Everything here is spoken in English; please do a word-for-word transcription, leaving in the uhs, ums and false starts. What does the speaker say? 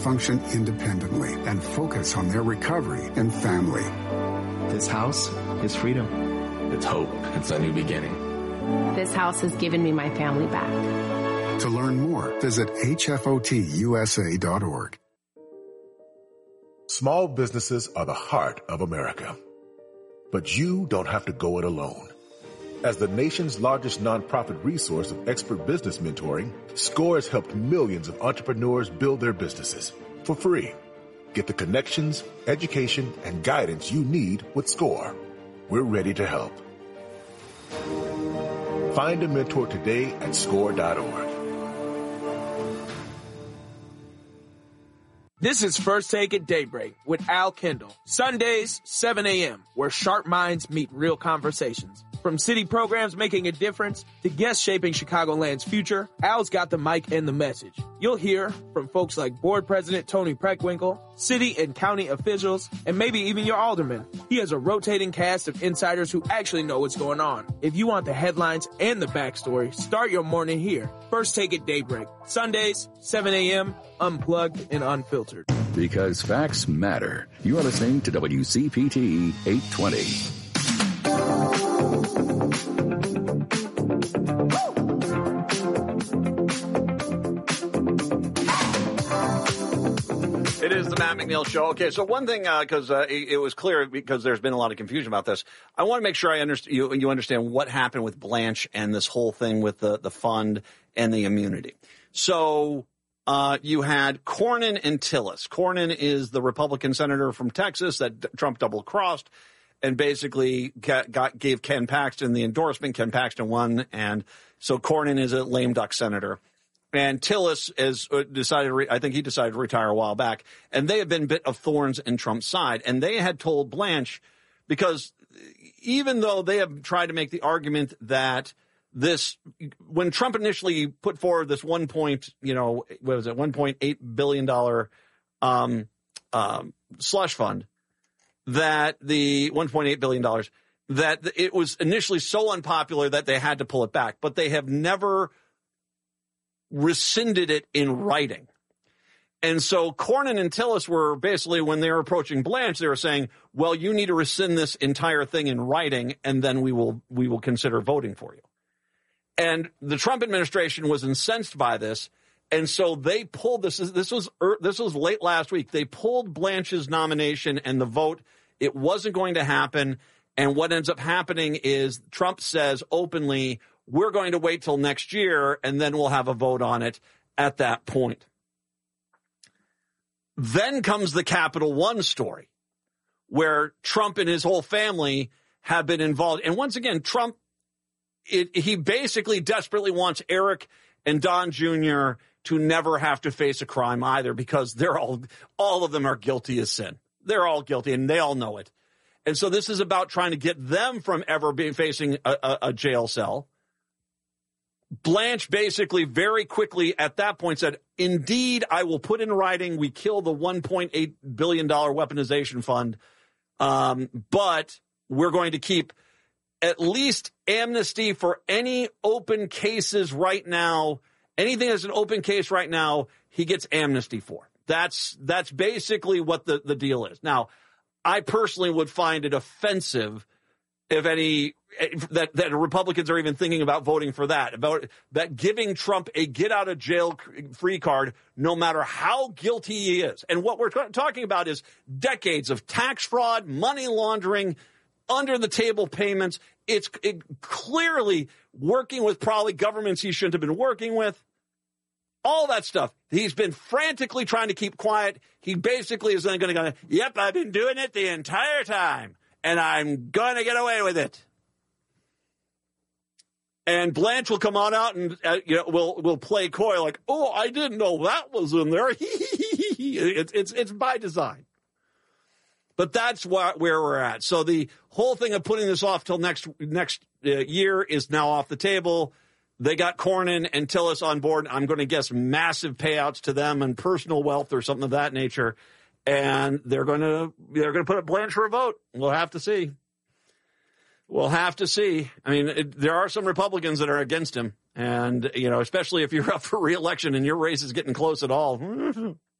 function independently and focus on their recovery and family. This house is freedom. It's hope. It's a new beginning. This house has given me my family back. To learn more, visit H F O T U S A dot org. Small businesses are the heart of America. But you don't have to go it alone. As the nation's largest nonprofit resource of expert business mentoring, SCORE has helped millions of entrepreneurs build their businesses for free. Get the connections, education, and guidance you need with SCORE. We're ready to help. Find a mentor today at score dot org. This is First Take at Daybreak with Al Kendall. Sundays, seven a.m., where sharp minds meet real conversations. From city programs making a difference to guests shaping Chicagoland's future, Al's got the mic and the message. You'll hear from folks like Board President Tony Preckwinkle, city and county officials, and maybe even your alderman. He has a rotating cast of insiders who actually know what's going on. If you want the headlines and the backstory, start your morning here. First Take at Daybreak. Sundays, seven a.m., unplugged and unfiltered. Because facts matter. You are listening to W C P T eight twenty. It is the Matt McNeil Show. Okay, so one thing, because uh, uh, it, it was clear, because there's been a lot of confusion about this, I want to make sure I underst- you, you understand what happened with Blanche and this whole thing with the, the fund and the immunity. So uh, you had Cornyn and Tillis. Cornyn is the Republican senator from Texas that d- Trump double-crossed and basically got, got, gave Ken Paxton the endorsement. Ken Paxton won, and so Cornyn is a lame duck senator. And Tillis has decided, I think he decided to retire a while back. And they have been a bit of thorns in Trump's side. And they had told Blanche, because even though they have tried to make the argument that this, when Trump initially put forward this one point, you know, what was it, one point eight billion dollars um, um, slush fund, that the one point eight billion dollars, that it was initially so unpopular that they had to pull it back. But they have never rescinded it in writing. And so Cornyn and Tillis were basically, when they were approaching Blanche, they were saying, well, you need to rescind this entire thing in writing, and then we will we will consider voting for you. And the Trump administration was incensed by this, and so they pulled this. This was this was late last week. They pulled Blanche's nomination and the vote. It wasn't going to happen. And what ends up happening is Trump says openly, we're going to wait till next year, and then we'll have a vote on it at that point. Then comes the Capital One story, where Trump and his whole family have been involved. And once again, Trump, it, he basically desperately wants Eric and Don Junior to never have to face a crime either, because they're all, all of them are guilty as sin. They're all guilty, and they all know it. And so this is about trying to get them from ever being facing a, a, a jail cell. Blanche basically very quickly at that point said, indeed, I will put in writing, we kill the one point eight billion dollars weaponization fund, um, but we're going to keep at least amnesty for any open cases right now. Anything that's an open case right now, he gets amnesty for. That's that's basically what the, the deal is. Now, I personally would find it offensive if any that that Republicans are even thinking about voting for that, about that giving Trump a get out of jail free card, no matter how guilty he is. And what we're t- talking about is decades of tax fraud, money laundering, under the table payments. It's it, clearly working with probably governments he shouldn't have been working with. All that stuff. He's been frantically trying to keep quiet. He basically is then going to go, yep, I've been doing it the entire time, and I'm going to get away with it. And Blanche will come on out and uh, you know, will will play coy like, oh, I didn't know that was in there. it's it's it's by design. But that's wh- where we're at. So the whole thing of putting this off till next next uh, year is now off the table. They got Cornyn and Tillis on board. I'm going to guess massive payouts to them and personal wealth or something of that nature. And they're going to they're going to put up Blanche for a vote. We'll have to see. We'll have to see. I mean, it, there are some Republicans that are against him. And, you know, especially if you're up for re-election and your race is getting close at all,